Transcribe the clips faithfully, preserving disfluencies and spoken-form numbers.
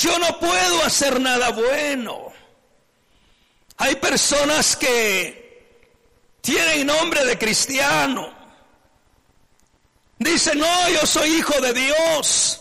yo no puedo hacer nada bueno. Hay personas que tienen nombre de cristiano. Dicen, no, yo soy hijo de Dios.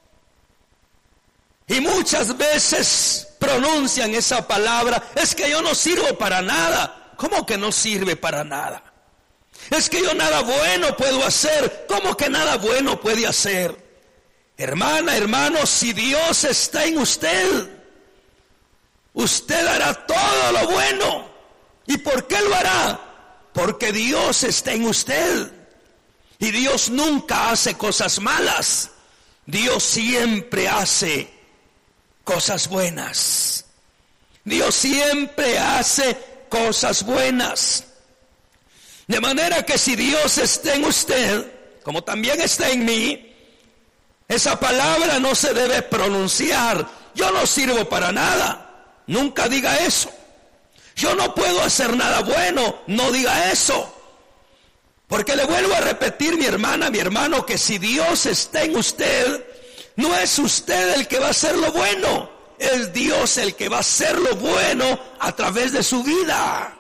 Y muchas veces pronuncian esa palabra, es que yo no sirvo para nada. ¿Cómo que no sirve para nada? Es que yo nada bueno puedo hacer. ¿Cómo que nada bueno puede hacer? Hermana, hermano, si Dios está en usted, usted hará todo lo bueno. ¿Y por qué lo hará? Porque Dios está en usted. Y Dios nunca hace cosas malas. Dios siempre hace cosas buenas. Dios siempre hace cosas buenas. De manera que si Dios está en usted, como también está en mí, esa palabra no se debe pronunciar. Yo no sirvo para nada. Nunca diga eso. Yo no puedo hacer nada bueno. No diga eso. Porque le vuelvo a repetir, mi hermana, mi hermano, que si Dios está en usted, no es usted el que va a hacer lo bueno. Es Dios el que va a hacer lo bueno a través de su vida.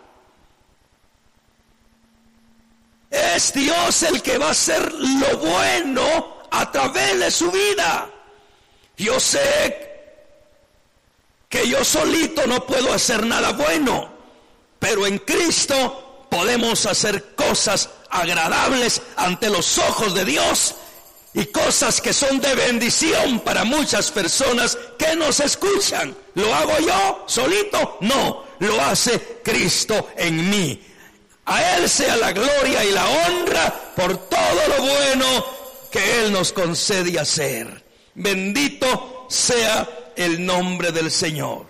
Es Dios el que va a hacer lo bueno a través de su vida. Yo sé que yo solito no puedo hacer nada bueno, pero en Cristo podemos hacer cosas agradables ante los ojos de Dios y cosas que son de bendición para muchas personas que nos escuchan. ¿Lo hago yo solito? No, lo hace Cristo en mí. A Él sea la gloria y la honra por todo lo bueno que Él nos concede hacer. Bendito sea el nombre del Señor.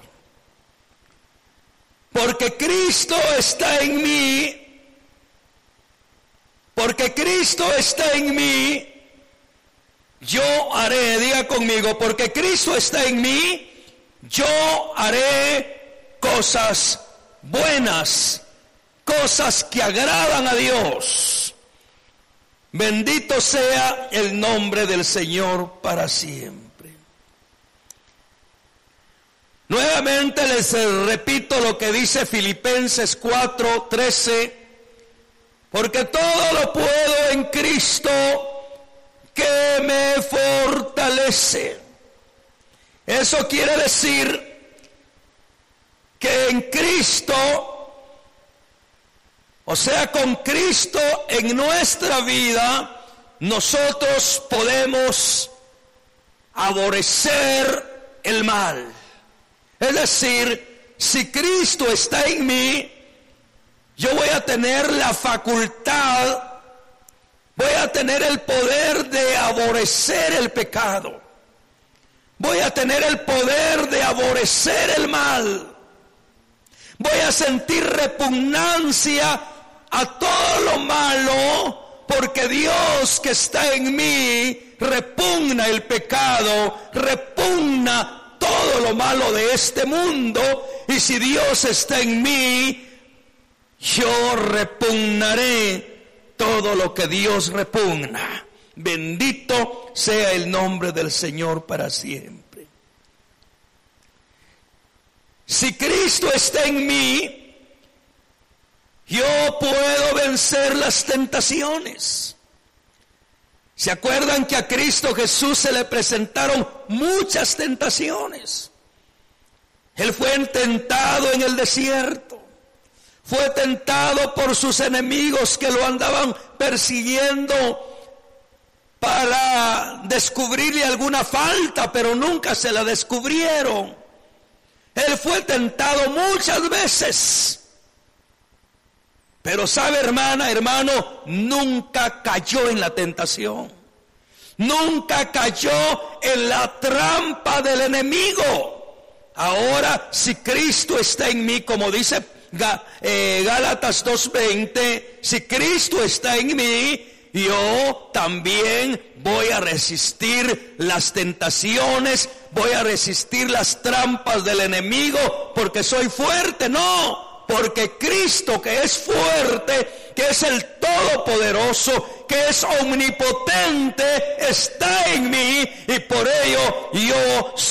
Porque Cristo está en mí, porque Cristo está en mí, yo haré, diga conmigo, porque Cristo está en mí, yo haré cosas buenas, cosas que agradan a Dios. Bendito sea el nombre del Señor para siempre. Nuevamente les repito lo que dice Filipenses cuatro trece, porque todo lo puedo en Cristo que me fortalece. Eso quiere decir que en Cristo, o sea, con Cristo en nuestra vida, nosotros podemos aborrecer el mal. Es decir, si Cristo está en mí, yo voy a tener la facultad, voy a tener el poder de aborrecer el pecado. Voy a tener el poder de aborrecer el mal. Voy a sentir repugnancia a todo lo malo, porque Dios que está en mí repugna el pecado, repugna todo lo malo de este mundo. Y si Dios está en mí, yo repugnaré todo lo que Dios repugna. Bendito sea el nombre del Señor para siempre. Si Cristo está en mí, yo puedo vencer las tentaciones. ¿Se acuerdan que a Cristo Jesús se le presentaron muchas tentaciones? Él fue tentado en el desierto. Fue tentado por sus enemigos que lo andaban persiguiendo para descubrirle alguna falta, pero nunca se la descubrieron. Él fue tentado muchas veces. Pero sabe, hermana, hermano, nunca cayó en la tentación. Nunca cayó en la trampa del enemigo. Ahora, si Cristo está en mí, como dice Gálatas dos veinte, si Cristo está en mí, yo también voy a resistir las tentaciones, voy a resistir las trampas del enemigo, porque soy fuerte. No, porque Cristo, que es fuerte, que es el Todopoderoso, que es omnipotente, está en mí, y por ello yo soy